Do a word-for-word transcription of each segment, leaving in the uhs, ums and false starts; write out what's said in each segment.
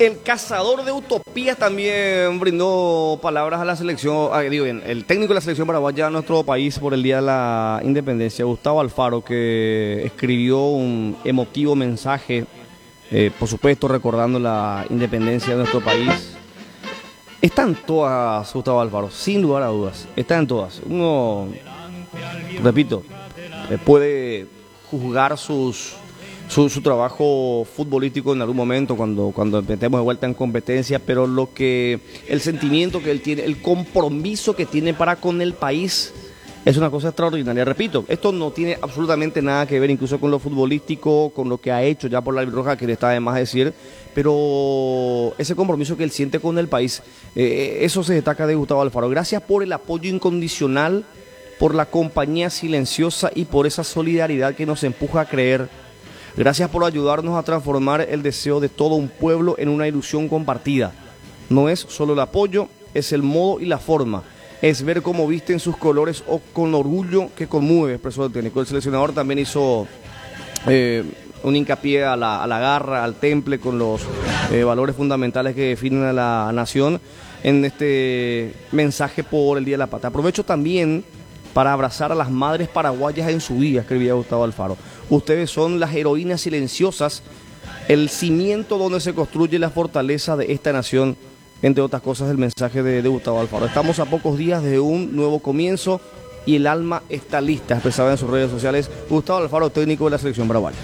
El cazador de utopías también brindó palabras a la selección, ah, digo bien, el técnico de la selección paraguaya a nuestro país por el Día de la Independencia, Gustavo Alfaro, que escribió un emotivo mensaje, eh, por supuesto recordando la independencia de nuestro país. Están todas, Gustavo Alfaro, sin lugar a dudas, están todas. Uno, repito, eh, puede juzgar sus... Su, su trabajo futbolístico en algún momento cuando, cuando metemos de vuelta en competencia, pero lo que el sentimiento que él tiene, el compromiso que tiene para con el país es una cosa extraordinaria. Repito, esto no tiene absolutamente nada que ver incluso con lo futbolístico, con lo que ha hecho ya por la Albirroja, que le está de más decir, pero ese compromiso que él siente con el país, eh, eso se destaca de Gustavo Alfaro. Gracias por el apoyo incondicional, por la compañía silenciosa y por esa solidaridad que nos empuja a creer. Gracias por ayudarnos a transformar el deseo de todo un pueblo en una ilusión compartida. No es solo el apoyo, es el modo y la forma. Es ver cómo visten sus colores o con orgullo que conmueve, expresó el técnico. El seleccionador también hizo eh, un hincapié a la, a la garra, al temple, con los eh, valores fundamentales que definen a la nación en este mensaje por el Día de la Patria. Aprovecho también para abrazar a las madres paraguayas en su día, escribía Gustavo Alfaro. Ustedes son las heroínas silenciosas, el cimiento donde se construye la fortaleza de esta nación, entre otras cosas el mensaje de, de Gustavo Alfaro. Estamos a pocos días de un nuevo comienzo y el alma está lista, expresaba en sus redes sociales Gustavo Alfaro, técnico de la selección paraguaya.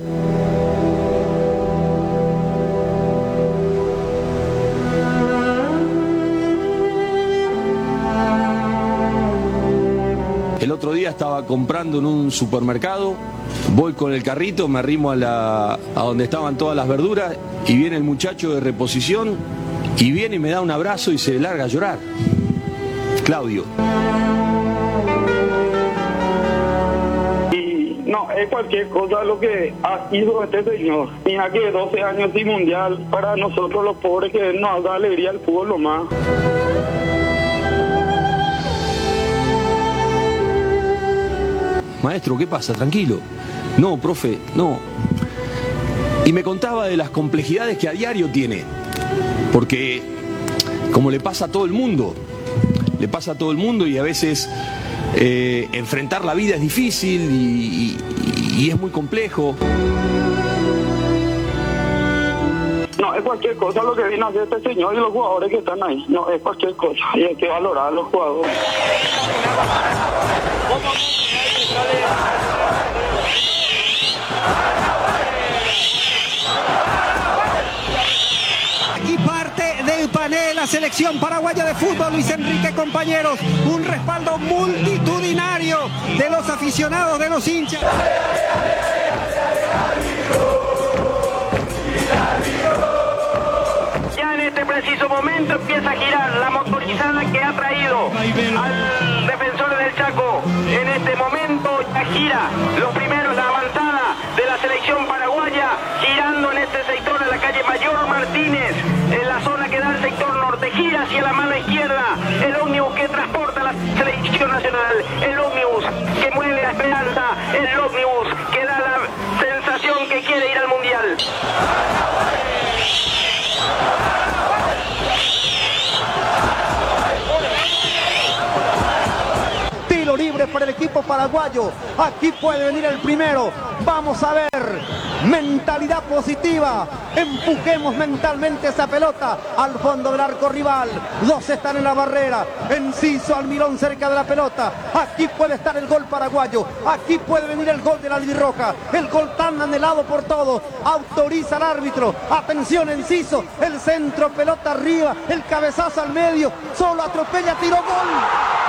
El otro día estaba comprando en un supermercado, voy con el carrito, me arrimo a, la, a donde estaban todas las verduras y viene el muchacho de reposición y viene y me da un abrazo y se larga a llorar. Claudio. Y no, es cualquier cosa lo que ha sido este señor. Mira que doce años sin mundial, para nosotros los pobres que nos da alegría el fútbol lo más. Maestro, ¿qué pasa? Tranquilo. No, profe, no. Y me contaba de las complejidades que a diario tiene. Porque, como le pasa a todo el mundo, le pasa a todo el mundo y a veces eh, enfrentar la vida es difícil y, y, y es muy complejo. No, es cualquier cosa lo que viene a hacer este señor y los jugadores que están ahí. No, es cualquier cosa y hay que valorar a los jugadores. Y parte del panel la selección paraguaya de fútbol, Luis Enrique, compañeros, un respaldo multitudinario de los aficionados, de los hinchas. Ya en este preciso momento empieza a girar la motorizada que ha traído al defensor del Chaco. En este momento ya gira los primeros, la avanzada de la selección paraguaya, girando en este sector de la calle Mayor Martínez, en la zona que da al sector norte, gira hacia la mano izquierda el ómnibus que transporta la selección nacional, el ómnibus que mueve la esperanza, el ómnibus que da la sensación que quiere ir al mundial. Tiro libre para el equipo paraguayo. Aquí puede venir el primero. Vamos a ver. Mentalidad positiva. Empujemos mentalmente esa pelota al fondo del arco rival. Dos están en la barrera. Enciso Almirón cerca de la pelota. Aquí puede estar el gol paraguayo. Aquí puede venir el gol de la Albirroja. El gol tan anhelado por todos. Autoriza el árbitro. Atención, Enciso. El centro, pelota arriba. El cabezazo al medio. Solo atropella, tiro, gol.